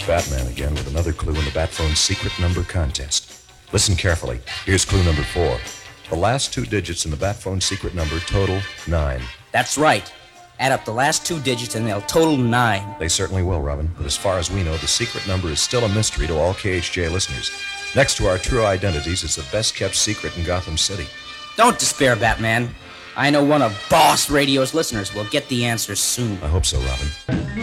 Batman again with another clue in the Batphone's secret number contest. Listen carefully. Here's clue number 4. The last 2 digits in the Batphone's secret number total 9. That's right. Add up the last 2 digits and they'll total 9. They certainly will, Robin. But as far as we know, the secret number is still a mystery to all KHJ listeners. Next to our true identities, it's the best-kept secret in Gotham City. Don't despair, Batman. I know one of Boss Radio's listeners will get the answer soon. I hope so, Robin.